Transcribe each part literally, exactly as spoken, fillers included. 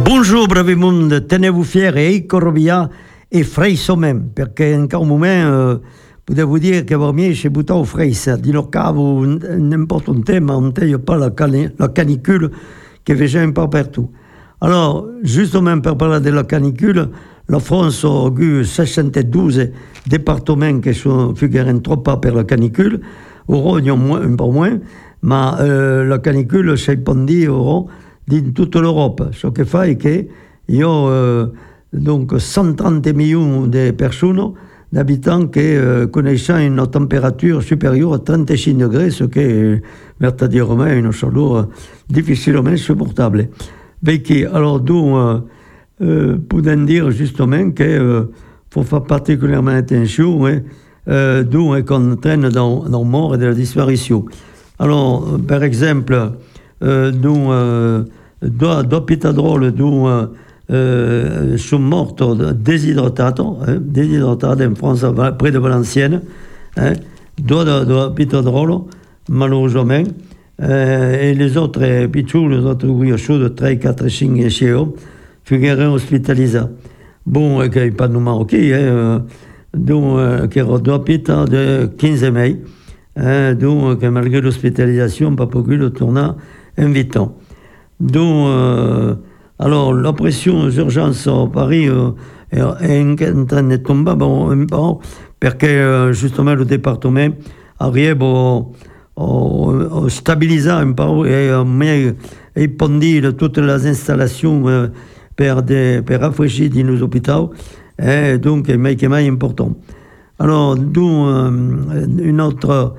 Bonjour bravi monde, tenez-vous fiers et Iccorvia e Freiso même, perché in un moment eh, potevo dire che per me c'è buttato Freisa, di lo cavo n'importe un tema, on ne pas la, cani- la canicule qui fait un peu partout. Alors, justement, pour parler de la canicule, la France a eu soixante-douze départements qui sont figurés trop pas per la canicule, auront un peu moins, mais euh, la canicule s'est pendue auront in tutta l'Europe. Ce che fa è che io eh, donc cent trente millions di persone, d'habitants qui euh, connaissent une température supérieure à trentacinque degrés, ce qui est verdaderement une chaleur difficilement supportable. Perché, alors, donc, euh, euh, pouvons dire justement qu'il euh, faut faire particulièrement attention, hein, euh, d'où est qu'on traîne dans, dans la mort et de la disparition. Alors, par exemple, euh, donc, euh, deux, deux pitadroles dont euh, euh, sont morts déshydratés, hein, déshydratés en France, près de Valenciennes, hein, deux, deux pitadroles, malheureusement, euh, et les autres pitchous, les autres guillochous de trois, quatre, cinq chiens, figurent hospitalisés. Bon, il n'y a pas de Marocains, hein, donc, euh, qui ont deux pitas de quinze mai, hein, donc, malgré l'hospitalisation, pas pu le tourner invitant. Donc, euh, alors, la pression aux urgences à Paris euh, est en train de tomber bon, un peu, parce que euh, justement le département arrive à, à, à stabiliser un peu et à mieux épandir toutes les installations euh, pour, des, pour rafraîchir dans nos hôpitaux, et donc c'est mieux que mieux important. Alors, donc, euh, une, autre,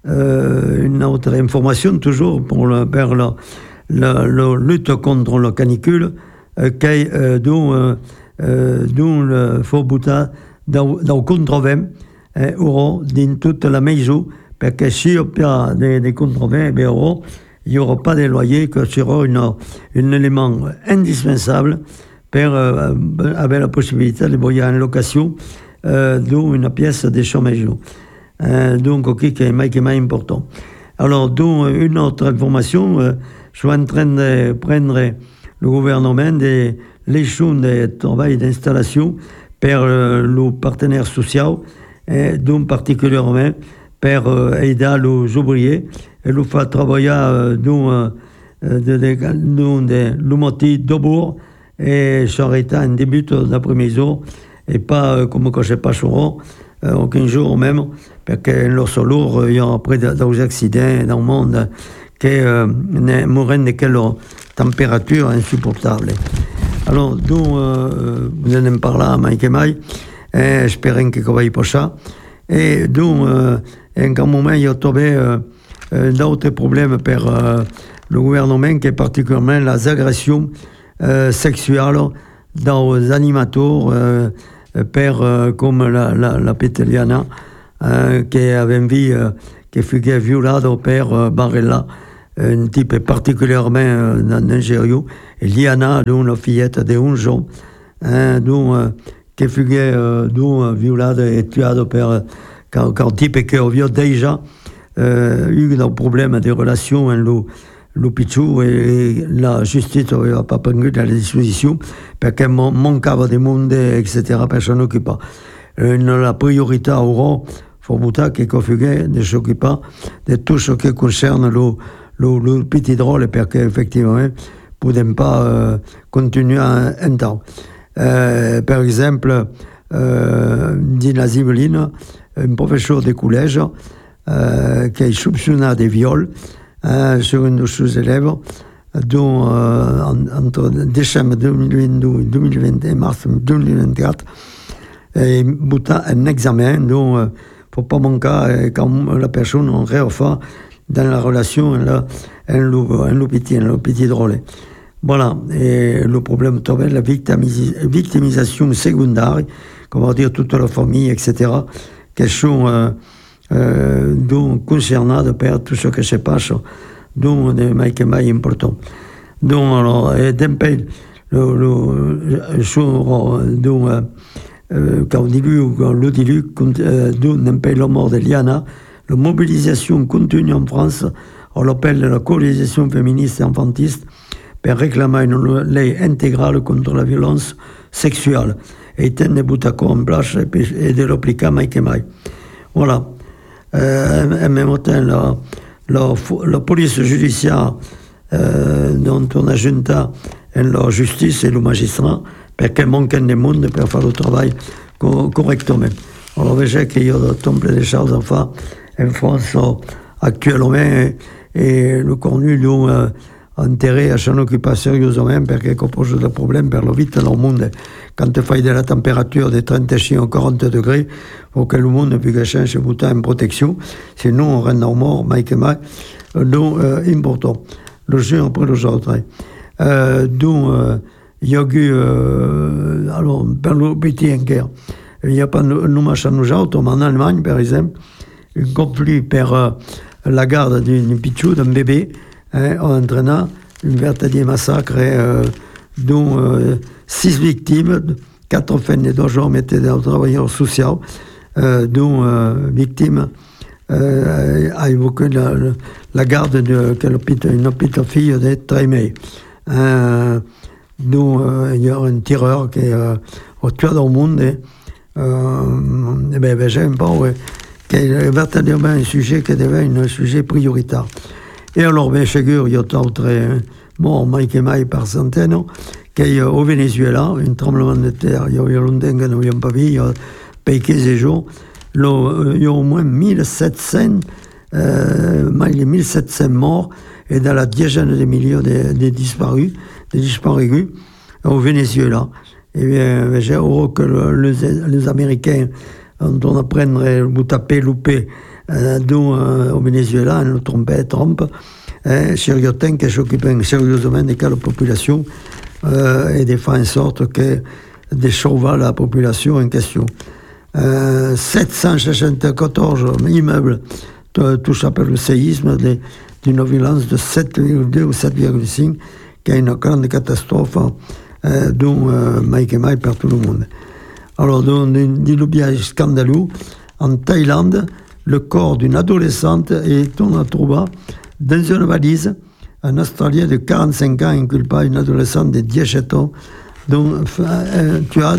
euh, une autre information, toujours pour le, pour la, La, la lutte contre la canicule, euh, qui euh, dont, euh, euh, dont le faut bouta dans dans contre-vent euh, auront dans toute la maison, parce que si il y a des, des contre-vents, ben auront, il n'y aura pas de loyer, que sera une, un élément indispensable pour euh, avoir la possibilité de voyager en location euh, dans une pièce de sa maison. Euh, donc, ok, qui est plus important. Alors, donc, une autre information. Euh, Je suis en train de prendre le gouvernement des l'échelon de travail d'installation pour euh, les partenaires sociaux, et donc particulièrement pour euh, aider les ouvriers et les faire travailler euh, dans, euh, de, de, dans de, le moitié de bourg et s'arrêter en début d'après-midi et pas euh, comme quand je passe au rang, euh, aucun jour même, parce que leur lourd, il y a après des accidents dans le monde che euh, ne mourent de quelle température insupportable. Alors, donc, euh, vous en parlez, mai que mai, et espérons que ça va y passer. Et donc, euh, en un moment, il y a trouvé euh, d'autres problèmes pour euh, le gouvernement, qui est particulièrement les agressions euh, sexuelles dans les animateurs, euh, per, euh, comme la, la, la Peteliana, euh, qui avait vu, euh, qui fut violée par euh, Barella, un type particulièrement euh, nigérian, et Liana, dont la fillette de onze ans, hein, dont, euh, qui fut euh, dont, violée et tuée par quand, quand type qui avait déjà euh, eu des problèmes de relations avec le, le Pichou, et, et la justice n'avait pas pris dans les dispositions parce qu'il manquait de monde, et cetera. Personne n'occupait. Euh, la priorité aura, faut bouta qui configurait de s'occuper de tout ce qui concerne le Le, le petit drôle, parce qu'effectivement, ne pouvons pas euh, continuer un, un temps. Euh, par exemple, euh, Dina Zimeline, un professeur de collège, euh, qui est soupçonné de viol euh, sur une de ses élèves, dont euh, en, entre décembre deux mille vingt-deux et deux mille vingt et mars deux mille vingt-quatre, et bouta un examen dont il euh, ne faut pas manquer quand la personne en refait dans la relation, là, un loup petit, un loup petit drôle. Voilà. Et le problème, c'est la victimis- victimisation secondaire, comment dire, toute la famille, et cetera, qui sont euh, euh, donc concernées par tout ce qui se passe, donc des maïkemai importants. Donc, alors, et d'un pays, le, le, sur, donc, euh, quand on dit, quand le dit, euh, d'un pays, la mort de Liana, la mobilisation continue en France, on l'appelle la coalisation féministe et enfantiste, per réclamer une lei intégrale contre la violence sexuelle e intende buttare in place e dell'applicare mai che mai. Voilà. Euh, en même temps, la, la, la police judiciaire euh, dont on a junta la justice et le magistrat perché mancano di mondo per fare il lavoro co- correctamente. Alors, vedo che io ho tombe des choses à faire en France actuellement et le connu nous euh, intérêt à s'en occuper sérieusement perché pose des problèmes per la vita del mondo. Quand tu fais de la température de trentacinque à quarante degrés, il faut que le monde puisse changer en protection, sinon on rend mort, mais que mai, donc euh, important. Le jeu après les autres. Euh, donc, euh, il y a eu, euh, alors, per le petit en guerre, il n'y a pas nous à nous autres, mais en Allemagne, par exemple, un conflit per euh, la garde d'un pichou, d'un bébé, hein, a entraîné un véritable massacre, euh, dont euh, six victimes, quatre femmes et deux hommes étaient des travailleurs sociaux, euh, dont euh, victime euh, a évoqué la, la garde de une petite fille de Trémé. Euh, dont euh, il y a un tireur qui est euh, au tué dans le monde. Et, euh, et ben, ben, j'aime pas, ouais, qui est véritablement un sujet qui devait un sujet prioritaire. Et alors, bien sûr, il y a d'autres morts, Mike et Mike par centaines, qui au Venezuela, un tremblement de terre, il y a longtemps que nous n'avions pas vu, il y a quinze jours, il y a au moins mille sept cents, euh, mille sept cents morts, et dans la dizaine de milliers de, de disparus, de disparus au Venezuela. Eh bien, j'ai heureux que le, les, les Américains, on apprendrait le taper, louper, euh, dont euh, au Venezuela, ne trompait, trompe, hein, Chériotin qui s'occupe sérieusement de la population euh, et de faire en sorte que de sauver la population en question. Euh, sept cent soixante-quatorze immeubles touchés par le séisme de, d'une violence de sept virgule deux ou sept virgule cinq, qui est une grande catastrophe euh, dont euh, Mike et Mike par tout le monde. Alors, dans un diluviage scandaleux, en Thaïlande, le corps d'une adolescente est on a trouvé dans une valise un Australien de quarante-cinq ans inculpa une adolescente de dix-sept ans dont euh, tu as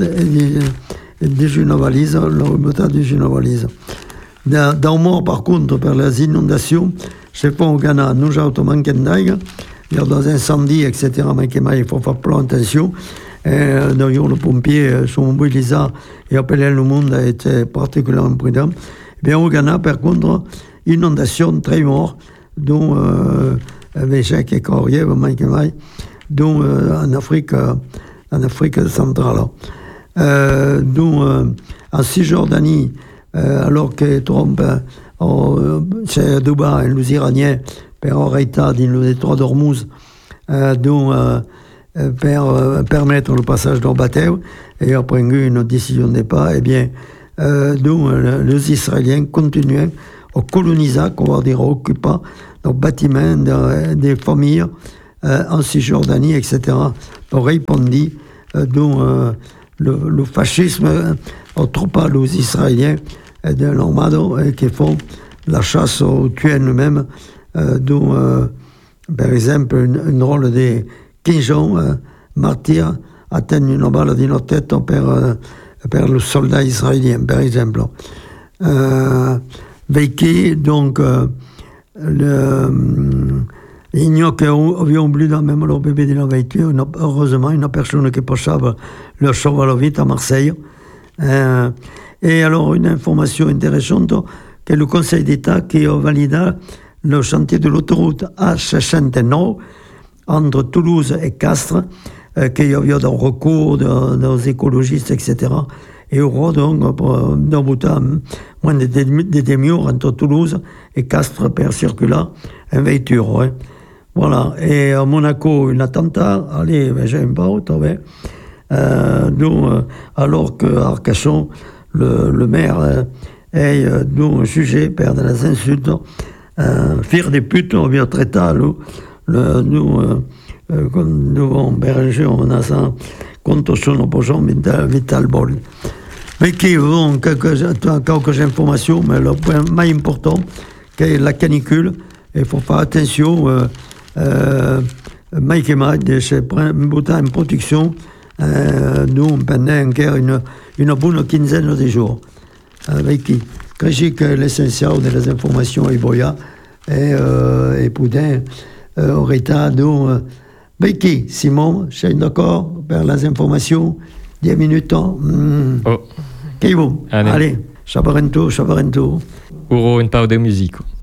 déjà une valise, le remontage d'une valise. Dans, dans le mort, par contre, par les inondations, je sais pas au Ghana, nous avons manqué d'ail, il y a des incendies, et cetera, mais il faut faire plein attention. Euh, d'ailleurs, les pompiers sont mobilisés et appelés le monde a été particulièrement prudent. Bien, au Ghana, par contre, inondation très mort, dont euh, Véchec et Corrier, dont euh, en Afrique, euh, en Afrique centrale. Euh, dont euh, en Cisjordanie, euh, alors que Trump, euh, c'est Dubaï, les Iraniens, per arrêter dans le détroit d'Ormuz, euh, dont euh, per euh, permettre le passage d'un bateau, et a pris une décision de départ, eh bien, euh, dont euh, les Israéliens continuaient à coloniser, qu'on va dire, à occuper nos bâtiments, de, des familles euh, en Cisjordanie, et cetera, pour répondre, euh, dont euh, le, le fascisme aux troupes aux Israéliens euh, de l'armado euh, qui font la chasse aux tués eux-mêmes, euh, dont, euh, par exemple, un rôle de quinze ans, euh, martyrs, atteignent une balle dans notre tête per, euh, per le soldat israélien, par exemple. Euh, Vécu, donc, euh, le, il n'y a qu'avait oublié même le bébé de la voiture, une, heureusement, une personne qui passait le sauver la vie à Marseille. Euh, et alors, une information intéressante, que le Conseil d'État qui a validé le chantier de l'autoroute A soixante-neuf entre Toulouse et Castres, euh, qu'il y avait des recours de, des écologistes, et cetera. Et au rôle, donc, d'un bout à moins de demi-heure entre Toulouse et Castres per circuler en voiture. Ouais. Voilà. Et à Monaco, un attentat, allez, j'aime pas, trouvé. Euh, donc, euh, alors qu'à Arcachon, le, le maire euh, est euh, donc jugé per de les insultes, euh, fier des putes, on vient traiter, nous, le, nous, euh, euh, devant Bérenger, on a ça, contre son opposant Vital Bol. Mais qui ont quelques, quelques informations, mais le point plus important, c'est la canicule. Il faut faire attention, euh, euh, Mike et Mike, c'est boutin en production, euh, nous, pendant encore une, une bonne quinzaine de jours. Avec qui Crèche l'essentiel de les informations et boya, et, euh, et Poudin, euh, aurait été, nous, euh, avec qui Simon, je suis d'accord, pour les informations, dix minutes, mm. Oh. Che vous? Allez, Chabarento, Chabarento. Uro un pau de musique.